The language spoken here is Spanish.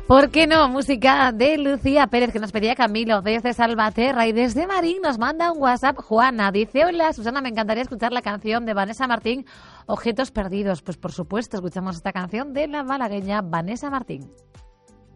¿Por qué no? Música de Lucía Pérez, que nos pedía Camilo desde Salvaterra, y desde Marín nos manda un WhatsApp Juana. Dice: hola Susana, me encantaría escuchar la canción de Vanessa Martín, Objetos Perdidos. Pues por supuesto, escuchamos esta canción de la malagueña Vanessa Martín.